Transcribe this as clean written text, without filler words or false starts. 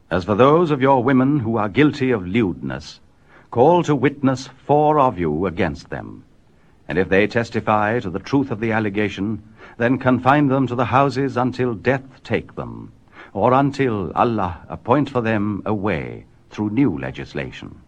As for those of your women who are guilty of lewdness, call to witness 4 of you against them. And if they testify to the truth of the allegation, then confine them to the houses until death take them, or until Allah appoint for them a way through new legislation.